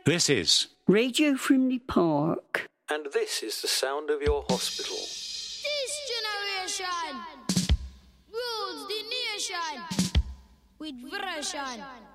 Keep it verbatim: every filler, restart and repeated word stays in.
This is Radio Frimley Park. And this is the sound of your hospital. This generation rules the nation with version.